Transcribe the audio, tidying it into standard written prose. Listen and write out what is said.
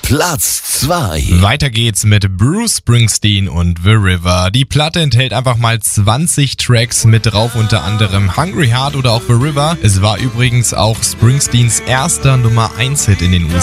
Platz 2. Weiter geht's mit Bruce Springsteen und The River. Die Platte enthält einfach mal 20 Tracks mit drauf, unter anderem Hungry Heart oder auch The River. Es war übrigens auch Springsteens erster Nummer 1 Hit in den USA.